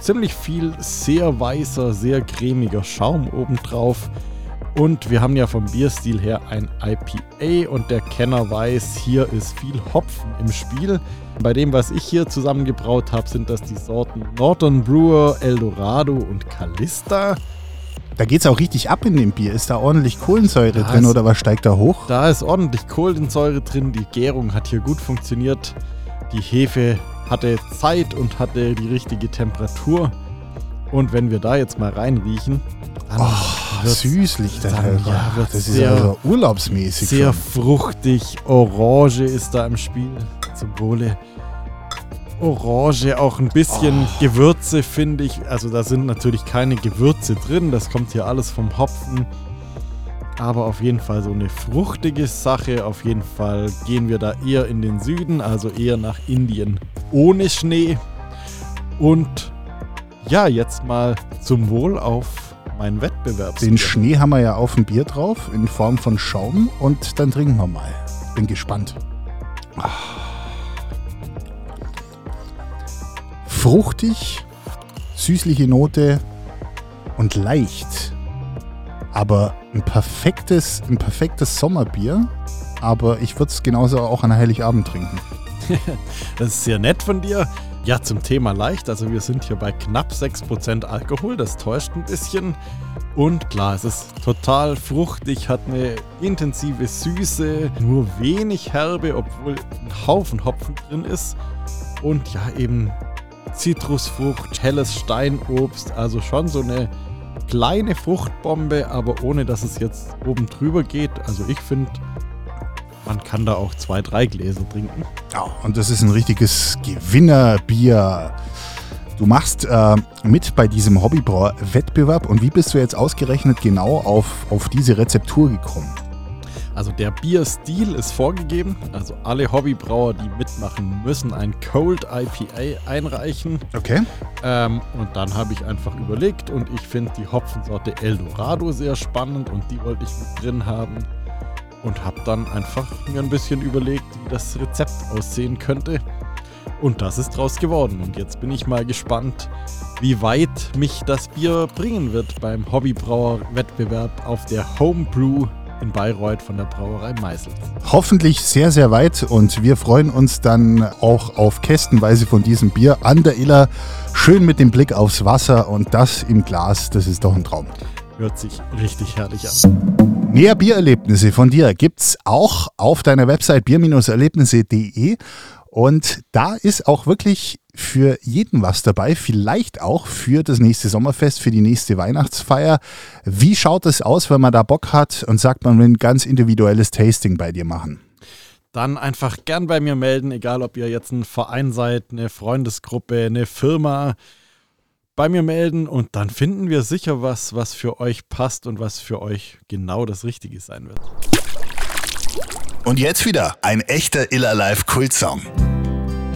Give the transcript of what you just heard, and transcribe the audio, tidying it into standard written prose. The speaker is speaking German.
ziemlich viel sehr weißer, sehr cremiger Schaum obendrauf. Und wir haben ja vom Bierstil her ein IPA und der Kenner weiß, hier ist viel Hopfen im Spiel. Bei dem, was ich hier zusammengebraut habe, sind das die Sorten Northern Brewer, Eldorado und Calista. Da geht es auch richtig ab in dem Bier. Ist da ordentlich Kohlensäure drin oder was steigt da hoch? Da ist ordentlich Kohlensäure drin. Die Gärung hat hier gut funktioniert. Die Hefe hatte Zeit und hatte die richtige Temperatur. Und wenn wir da jetzt mal reinriechen, dann süßlich. Das ist sehr, also urlaubsmäßig. Sehr schon. Fruchtig. Orange ist da im Spiel. Zum Wohle. Orange, auch ein bisschen Gewürze, finde ich. Also da sind natürlich keine Gewürze drin, das kommt hier alles vom Hopfen. Aber auf jeden Fall so eine fruchtige Sache. Auf jeden Fall gehen wir da eher in den Süden, also eher nach Indien ohne Schnee. Und ja, jetzt mal zum Wohl auf meinen Wettbewerb. Den Schnee haben wir ja auf dem Bier drauf, in Form von Schaum. Und dann trinken wir mal. Bin gespannt. Fruchtig, süßliche Note und leicht. Aber ein perfektes Sommerbier. Aber ich würde es genauso auch an Heiligabend trinken. Das ist sehr nett von dir. Ja, zum Thema leicht. Also wir sind hier bei knapp 6% Alkohol. Das täuscht ein bisschen. Und klar, es ist total fruchtig, hat eine intensive Süße, nur wenig Herbe, obwohl ein Haufen Hopfen drin ist. Und ja, eben Zitrusfrucht, helles Steinobst, also schon so eine kleine Fruchtbombe, aber ohne dass es jetzt oben drüber geht. Also ich finde, man kann da auch 2-3 Gläser trinken. Ja, und das ist ein richtiges Gewinnerbier. Du machst mit bei diesem Hobbybrauer-Wettbewerb und wie bist du jetzt ausgerechnet genau auf diese Rezeptur gekommen? Also der Bierstil ist vorgegeben, also alle Hobbybrauer, die mitmachen, müssen ein Cold IPA einreichen. Okay. Und dann habe ich einfach überlegt und ich finde die Hopfensorte Eldorado sehr spannend und die wollte ich mit drin haben. Und habe dann einfach mir ein bisschen überlegt, wie das Rezept aussehen könnte. Und das ist draus geworden. Und jetzt bin ich mal gespannt, wie weit mich das Bier bringen wird beim Hobbybrauer-Wettbewerb auf der Homebrew in Bayreuth von der Brauerei Meisels. Hoffentlich sehr, sehr weit und wir freuen uns dann auch auf kästenweise von diesem Bier an der Iller. Schön mit dem Blick aufs Wasser und das im Glas, das ist doch ein Traum. Hört sich richtig herrlich an. Mehr Biererlebnisse von dir gibt's auch auf deiner Website bier-erlebnisse.de und da ist auch wirklich für jeden was dabei, vielleicht auch für das nächste Sommerfest, für die nächste Weihnachtsfeier. Wie schaut es aus, wenn man da Bock hat und sagt, man will ein ganz individuelles Tasting bei dir machen? Dann einfach gern bei mir melden, egal ob ihr jetzt ein Verein seid, eine Freundesgruppe, eine Firma. Bei mir melden und dann finden wir sicher was für euch passt und was für euch genau das Richtige sein wird. Und jetzt wieder ein echter Iller Live Kultsong.